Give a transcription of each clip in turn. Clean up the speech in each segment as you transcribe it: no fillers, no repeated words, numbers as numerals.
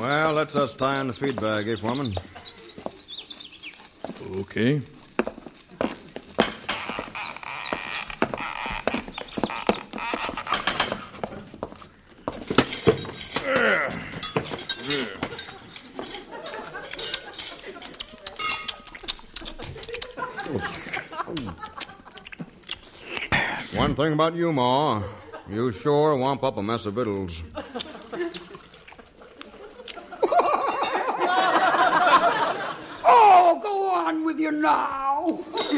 Well, let's us tie on the feed bag, eh, Foreman? Okay. One thing about you, Ma. You sure womp up a mess of victuals. Oh, go on with you now.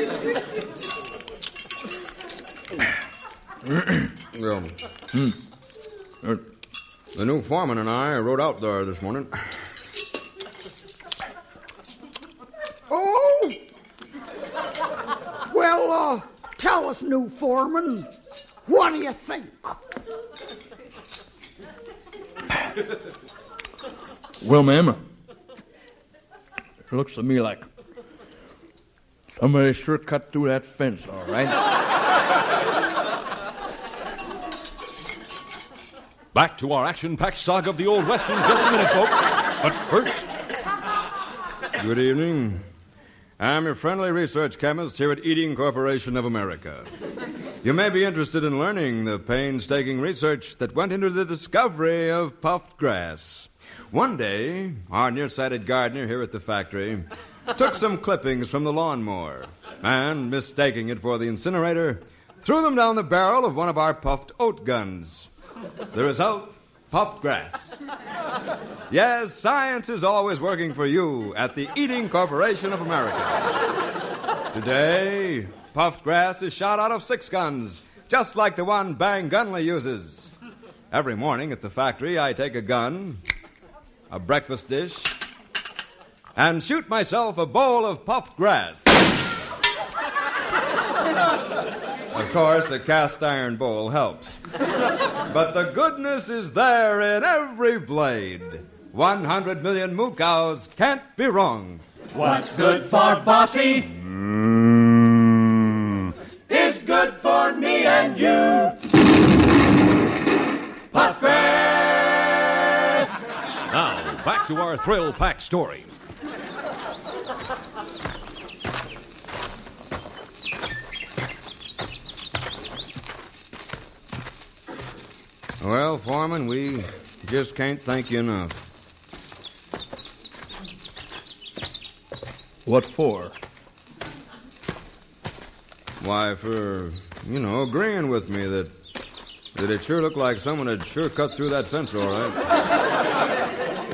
The new foreman and I rode out there this morning. Oh? Well, tell us, new foreman, what do you think? Well, ma'am, it looks to me like somebody sure cut through that fence, all right. Back to our action-packed saga of the Old West in just a minute, folks. But first... Good evening. I'm your friendly research chemist here at Eating Corporation of America. You may be interested in learning the painstaking research that went into the discovery of puffed grass. One day, our nearsighted gardener here at the factory took some clippings from the lawnmower and, mistaking it for the incinerator, threw them down the barrel of one of our puffed oat guns. The result, puffed grass. Yes, science is always working for you at the Eating Corporation of America. Today, puffed grass is shot out of 6 guns, just like the one Bang Gunley uses. Every morning at the factory, I take a gun, a breakfast dish, and shoot myself a bowl of puffed grass. Of course, a cast iron bowl helps. But the goodness is there in every blade. 100 million moo cows can't be wrong. What's good for Bossy is good for me and you. Puffed grass! Now, back to our thrill-packed story. Well, Foreman, we just can't thank you enough. What for? Why, for, agreeing with me that it sure looked like someone had sure cut through that fence all right.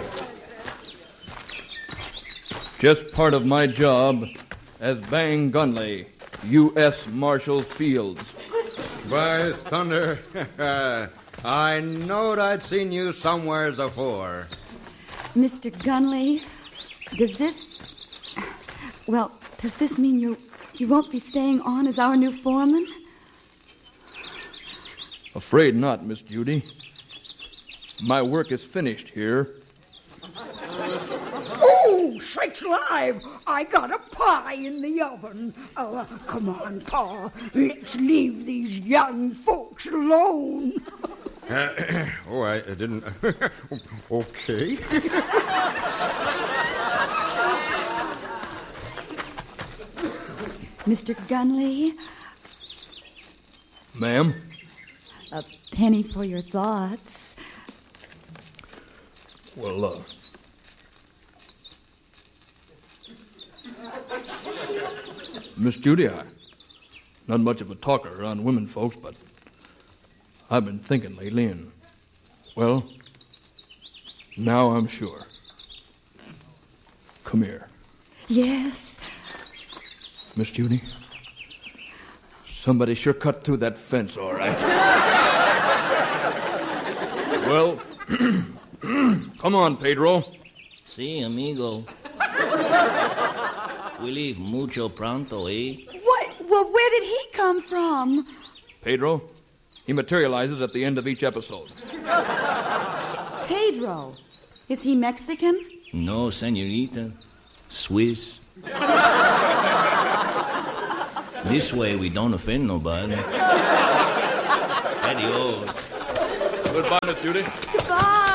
Just part of my job as Bang Gunley, U.S. Marshall Fields. By thunder, I knowed I'd seen you somewheres afore. Mr. Gunley, does this mean you won't be staying on as our new foreman? Afraid not, Miss Judy. My work is finished here. Oh, sakes alive! I got a pie in the oven. Oh, come on, Pa. Let's leave these young folks alone. I didn't... Okay. Mr. Gunley? Ma'am? A penny for your thoughts. Well, Miss Judy, I'm not much of a talker around women folks, but I've been thinking lately, and, well, now I'm sure. Come here. Yes? Miss Judy, somebody sure cut through that fence, all right. Well, come on, Pedro. Sí, amigo. We leave mucho pronto, eh? What? Well, where did he come from? Pedro, he materializes at the end of each episode. Pedro. Is he Mexican? No, señorita. Swiss. This way we don't offend nobody. Adios. Goodbye, Miss Judy. Goodbye.